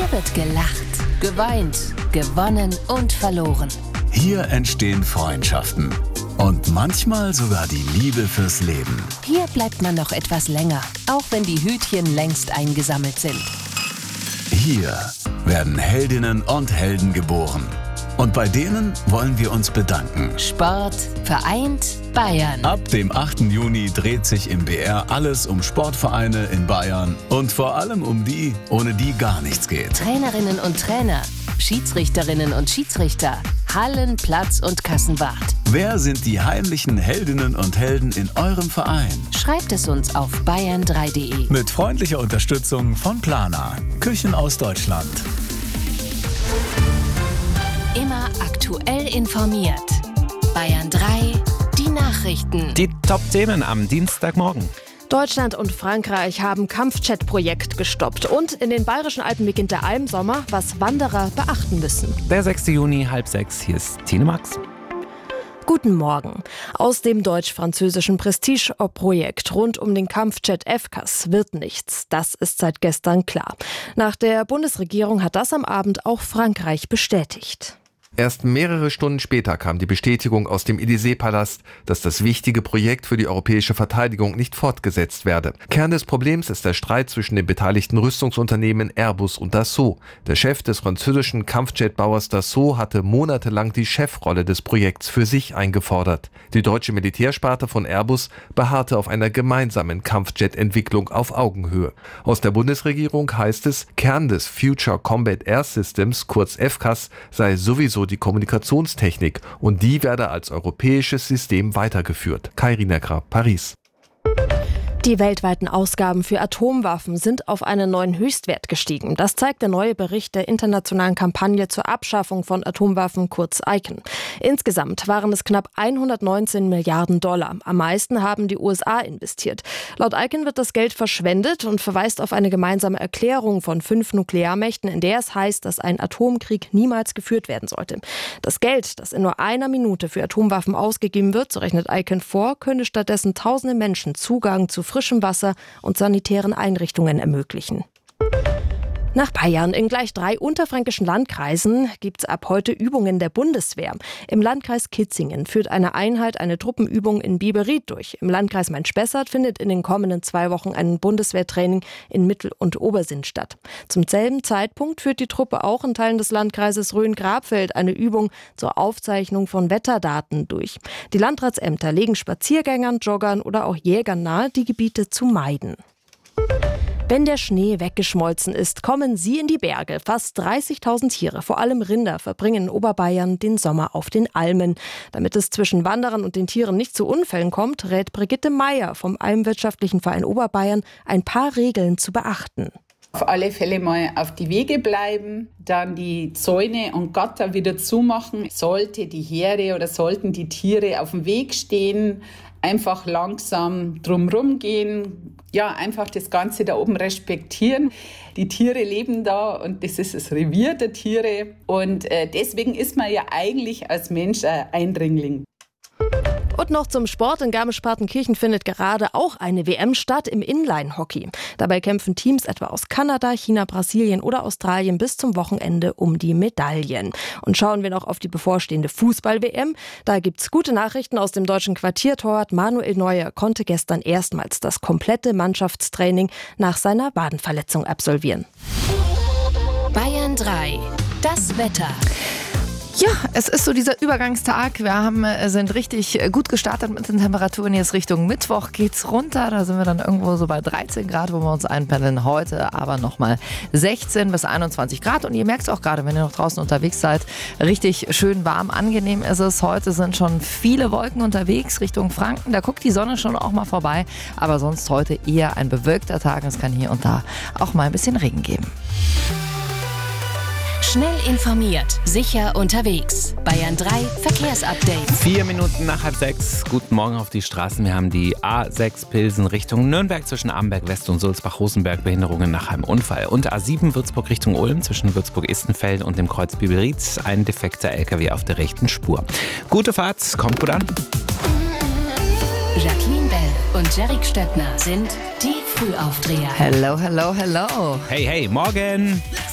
Hier wird gelacht, geweint, gewonnen und verloren. Hier entstehen Freundschaften und manchmal sogar die Liebe fürs Leben. Hier bleibt man noch etwas länger, auch wenn die Hütchen längst eingesammelt sind. Hier werden Heldinnen und Helden geboren. Und bei denen wollen wir uns bedanken. Sport vereint Bayern. Ab dem 8. Juni dreht sich im BR alles um Sportvereine in Bayern und vor allem um die, ohne die gar nichts geht. Trainerinnen und Trainer, Schiedsrichterinnen und Schiedsrichter, Hallen-, Platz- und Kassenwart. Wer sind die heimlichen Heldinnen und Helden in eurem Verein? Schreibt es uns auf bayern3.de. Mit freundlicher Unterstützung von Plana, Küchen aus Deutschland. Immer aktuell informiert. Bayern 3, die Nachrichten. Die Top-Themen am Dienstagmorgen. Deutschland und Frankreich haben Kampfjet-Projekt gestoppt. Und in den Bayerischen Alpen beginnt der Almsommer, was Wanderer beachten müssen. Der 6. Juni, 5:30. Hier ist Tine Max. Guten Morgen. Aus dem deutsch-französischen Prestige-Projekt rund um den Kampfjet FCAS wird nichts. Das ist seit gestern klar. Nach der Bundesregierung hat das am Abend auch Frankreich bestätigt. Erst mehrere Stunden später kam die Bestätigung aus dem Élysée-Palast, dass das wichtige Projekt für die europäische Verteidigung nicht fortgesetzt werde. Kern des Problems ist der Streit zwischen den beteiligten Rüstungsunternehmen Airbus und Dassault. Der Chef des französischen Kampfjetbauers Dassault hatte monatelang die Chefrolle des Projekts für sich eingefordert. Die deutsche Militärsparte von Airbus beharrte auf einer gemeinsamen Kampfjet-Entwicklung auf Augenhöhe. Aus der Bundesregierung heißt es, Kern des Future Combat Air Systems, kurz FCAS, sei sowieso die Kommunikationstechnik und die werde als europäisches System weitergeführt. Kai Rinecker, Paris. Die weltweiten Ausgaben für Atomwaffen sind auf einen neuen Höchstwert gestiegen. Das zeigt der neue Bericht der internationalen Kampagne zur Abschaffung von Atomwaffen, kurz ICAN. Insgesamt waren es knapp 119 Milliarden Dollar. Am meisten haben die USA investiert. Laut ICAN wird das Geld verschwendet und verweist auf eine gemeinsame Erklärung von 5 Nuklearmächten, in der es heißt, dass ein Atomkrieg niemals geführt werden sollte. Das Geld, das in nur einer Minute für Atomwaffen ausgegeben wird, so rechnet ICAN vor, könnte stattdessen tausende Menschen Zugang zu frischem Wasser und sanitären Einrichtungen ermöglichen. Nach Bayern in gleich 3 unterfränkischen Landkreisen gibt es ab heute Übungen der Bundeswehr. Im Landkreis Kitzingen führt eine Einheit eine Truppenübung in Biberried durch. Im Landkreis Main-Spessart findet in den kommenden 2 Wochen ein Bundeswehrtraining in Mittel- und Obersinn statt. Zum selben Zeitpunkt führt die Truppe auch in Teilen des Landkreises Rhön-Grabfeld eine Übung zur Aufzeichnung von Wetterdaten durch. Die Landratsämter legen Spaziergängern, Joggern oder auch Jägern nahe, die Gebiete zu meiden. Wenn der Schnee weggeschmolzen ist, kommen sie in die Berge. Fast 30.000 Tiere, vor allem Rinder, verbringen in Oberbayern den Sommer auf den Almen. Damit es zwischen Wanderern und den Tieren nicht zu Unfällen kommt, rät Brigitte Meier vom Almwirtschaftlichen Verein Oberbayern, ein paar Regeln zu beachten. Auf alle Fälle mal auf die Wege bleiben, dann die Zäune und Gatter wieder zumachen. Sollte die Herde oder sollten die Tiere auf dem Weg stehen, einfach langsam drumherum gehen. Ja, einfach das Ganze da oben respektieren. Die Tiere leben da und das ist das Revier der Tiere. Und deswegen ist man ja eigentlich als Mensch ein Eindringling. Und noch zum Sport. In Garmisch-Partenkirchen findet gerade auch eine WM statt im Inline-Hockey. Dabei kämpfen Teams etwa aus Kanada, China, Brasilien oder Australien bis zum Wochenende um die Medaillen. Und schauen wir noch auf die bevorstehende Fußball-WM. Da gibt's gute Nachrichten aus dem deutschen Quartiertorwart. Manuel Neuer konnte gestern erstmals das komplette Mannschaftstraining nach seiner Wadenverletzung absolvieren. Bayern 3, das Wetter. Ja, es ist so dieser Übergangstag. Wir sind richtig gut gestartet mit den Temperaturen. Jetzt Richtung Mittwoch geht's runter. Da sind wir dann irgendwo so bei 13 Grad, wo wir uns einpendeln. Heute aber nochmal 16 bis 21 Grad. Und ihr merkt es auch gerade, wenn ihr noch draußen unterwegs seid, richtig schön warm, angenehm ist es. Heute sind schon viele Wolken unterwegs Richtung Franken. Da guckt die Sonne schon auch mal vorbei. Aber sonst heute eher ein bewölkter Tag. Es kann hier und da auch mal ein bisschen Regen geben. Schnell informiert, sicher unterwegs. Bayern 3 Verkehrsupdate. 4 Minuten nach 5:30. Guten Morgen auf die Straßen. Wir haben die A6 Pilsen Richtung Nürnberg zwischen Amberg West und Sulzbach-Rosenberg. Behinderungen nach einem Unfall. Und A7 Würzburg Richtung Ulm zwischen Würzburg-Istenfeld und dem Kreuz Biberried. Ein defekter LKW auf der rechten Spur. Gute Fahrt, kommt gut an. Jacqueline Bell und Jerick Stöckner sind die Frühaufdreher. Hello, hello, hello. Hey, hey, morgen.